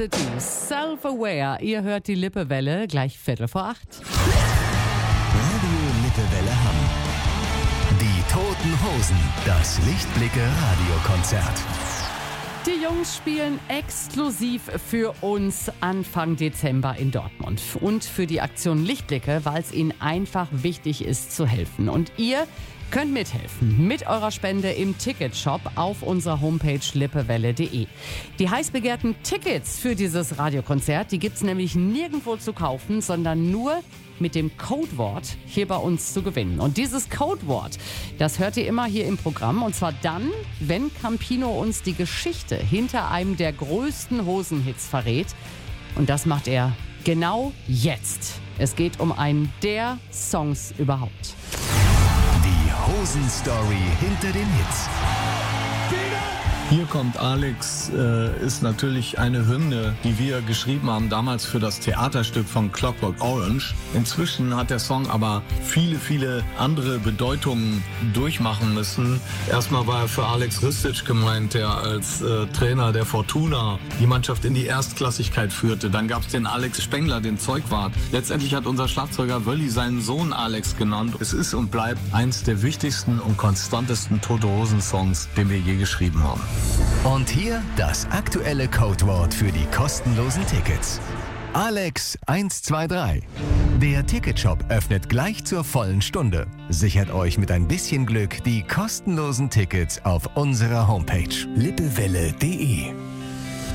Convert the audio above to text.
Self-Aware, ihr hört die Lippewelle, gleich 7:45. Radio Lippewelle Hamm. Die Toten Hosen, das Lichtblicke-Radiokonzert. Die Jungs spielen exklusiv für uns Anfang Dezember in Dortmund. Und für die Aktion Lichtblicke, weil es ihnen einfach wichtig ist zu helfen. Und ihr könnt mithelfen mit eurer Spende im Ticketshop auf unserer Homepage lippewelle.de. Die heiß begehrten Tickets für dieses Radiokonzert, die gibt's nämlich nirgendwo zu kaufen, sondern nur mit dem Codewort hier bei uns zu gewinnen. Und dieses Codewort, das hört ihr immer hier im Programm. Und zwar dann, wenn Campino uns die Geschichte hinter einem der größten Hosenhits verrät. Und das macht er genau jetzt. Es geht um einen der Songs überhaupt. Hosen-Story hinter den Hits. Hier kommt Alex, ist natürlich eine Hymne, die wir geschrieben haben damals für das Theaterstück von Clockwork Orange. Inzwischen hat der Song aber viele, viele andere Bedeutungen durchmachen müssen. Erstmal war er für Alex Ristic gemeint, der als Trainer der Fortuna die Mannschaft in die Erstklassigkeit führte. Dann gab es den Alex Spengler, den Zeugwart. Letztendlich hat unser Schlagzeuger Wölli seinen Sohn Alex genannt. Es ist und bleibt eins der wichtigsten und konstantesten Tote Hosen-Songs, den wir je geschrieben haben. Und hier das aktuelle Codewort für die kostenlosen Tickets. Alex 123. Der Ticketshop öffnet gleich zur vollen Stunde. Sichert euch mit ein bisschen Glück die kostenlosen Tickets auf unserer Homepage lippewelle.de.